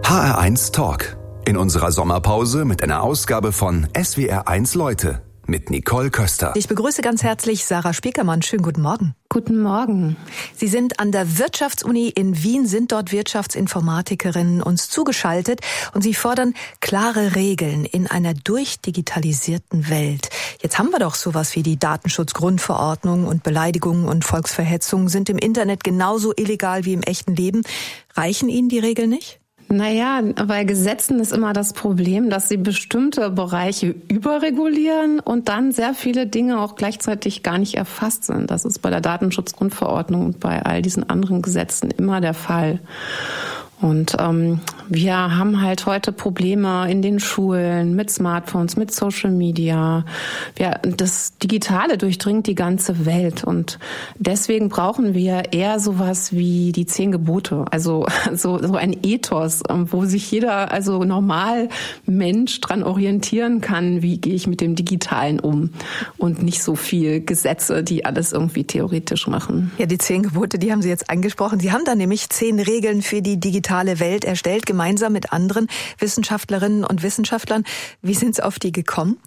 HR1 Talk. In unserer Sommerpause mit einer Ausgabe von SWR1 Leute mit Nicole Köster. Ich begrüße ganz herzlich Sarah Spiekermann. Schönen guten Morgen. Guten Morgen. Sie sind an der Wirtschaftsuni in Wien, sind dort Wirtschaftsinformatikerinnen, uns zugeschaltet und Sie fordern klare Regeln in einer durchdigitalisierten Welt. Jetzt haben wir doch sowas wie die Datenschutzgrundverordnung und Beleidigungen und Volksverhetzung sind im Internet genauso illegal wie im echten Leben. Reichen Ihnen die Regeln nicht? Naja, bei Gesetzen ist immer das Problem, dass sie bestimmte Bereiche überregulieren und dann sehr viele Dinge auch gleichzeitig gar nicht erfasst sind. Das ist bei der Datenschutzgrundverordnung und bei all diesen anderen Gesetzen immer der Fall. Und wir haben halt heute Probleme in den Schulen mit Smartphones, mit Social Media. Das Digitale durchdringt die ganze Welt und deswegen brauchen wir eher sowas wie die 10 Gebote, also so ein Ethos, wo sich jeder, also normal Mensch dran orientieren kann, wie gehe ich mit dem Digitalen um und nicht so viel Gesetze, die alles irgendwie theoretisch machen. Ja, die 10 Gebote, die haben Sie jetzt angesprochen. Sie haben da nämlich 10 Regeln für die digitale Welt erstellt, gemeinsam mit anderen Wissenschaftlerinnen und Wissenschaftlern. Wie sind Sie auf die gekommen?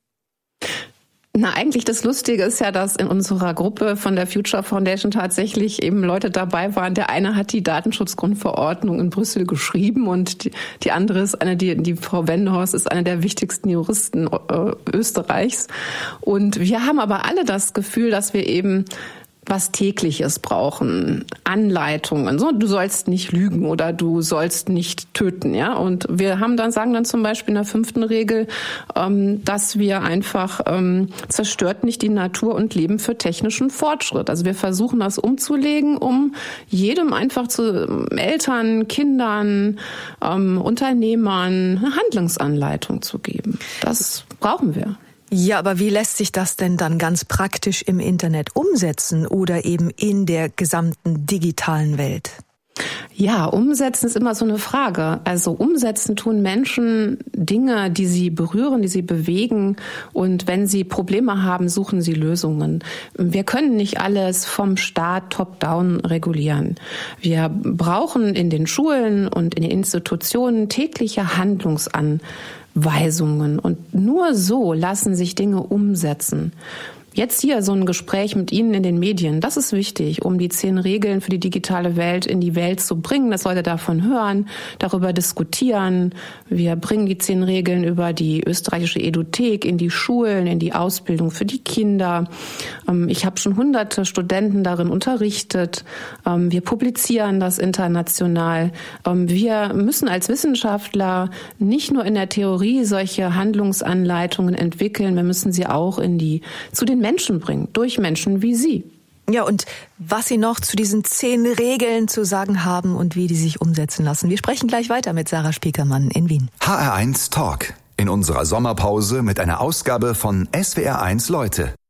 Na, eigentlich das Lustige ist ja, dass in unserer Gruppe von der Future Foundation tatsächlich eben Leute dabei waren. Der eine hat die Datenschutzgrundverordnung in Brüssel geschrieben und die andere ist die Frau Wendehorst ist eine der wichtigsten Juristen Österreichs. Und wir haben aber alle das Gefühl, dass wir eben was Tägliches brauchen, Anleitungen. So, du sollst nicht lügen oder du sollst nicht töten, ja. Und wir sagen dann zum Beispiel in der 5. Regel, dass wir einfach zerstört nicht die Natur und Leben für technischen Fortschritt. Also wir versuchen das umzulegen, um jedem einfach Eltern, Kindern, Unternehmern eine Handlungsanleitung zu geben. Das brauchen wir. Ja, aber wie lässt sich das denn dann ganz praktisch im Internet umsetzen oder eben in der gesamten digitalen Welt? Ja, umsetzen ist immer so eine Frage. Also umsetzen tun Menschen Dinge, die sie berühren, die sie bewegen. Und wenn sie Probleme haben, suchen sie Lösungen. Wir können nicht alles vom Staat top-down regulieren. Wir brauchen in den Schulen und in den Institutionen tägliche Handlungsanweisungen. Und nur so lassen sich Dinge umsetzen. Jetzt hier so ein Gespräch mit Ihnen in den Medien, das ist wichtig, um die 10 Regeln für die digitale Welt in die Welt zu bringen. Das Leute davon hören, darüber diskutieren. Wir bringen die 10 Regeln über die österreichische Eduthek in die Schulen, in die Ausbildung für die Kinder. Ich habe schon hunderte Studenten darin unterrichtet. Wir publizieren das international. Wir müssen als Wissenschaftler nicht nur in der Theorie solche Handlungsanleitungen entwickeln, wir müssen sie auch zu den Menschen bringen, durch Menschen wie Sie. Ja, und was Sie noch zu diesen 10 Regeln zu sagen haben und wie die sich umsetzen lassen. Wir sprechen gleich weiter mit Sarah Spiekermann in Wien. HR1 Talk. In unserer Sommerpause mit einer Ausgabe von SWR1 Leute.